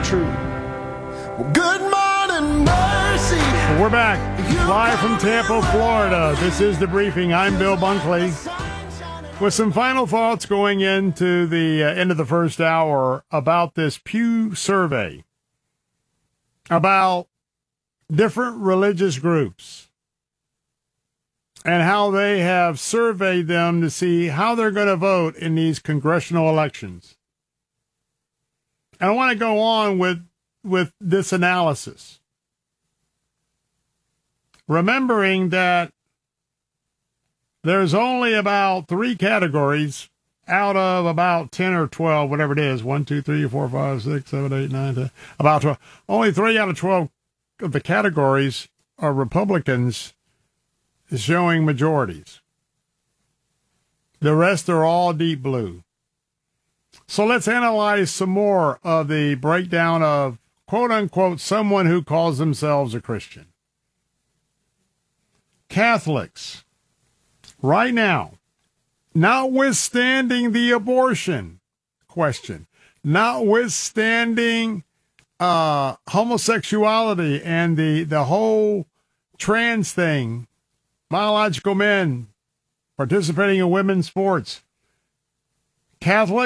true. Well, good morning, mercy. We're back live from Tampa, Florida. This is The Briefing. I'm Bill Bunkley with some final thoughts going into the end of the first hour about this Pew survey about different religious groups and how they have surveyed them to see how they're going to vote in these congressional elections. And I want to go on with this analysis, remembering that there's only about 3 categories out of about 10 or 12, whatever it is, 1, 2, 3, 4, 5, 6, 7, 8, 9, 10, about 12. Only 3 out of 12 of the categories are Republicans showing majorities. The rest are all deep blue. So let's analyze some more of the breakdown of, quote unquote, someone who calls themselves a Christian. Catholics, right now, notwithstanding the abortion question, notwithstanding homosexuality and the whole trans thing, biological men participating in women's sports, Catholic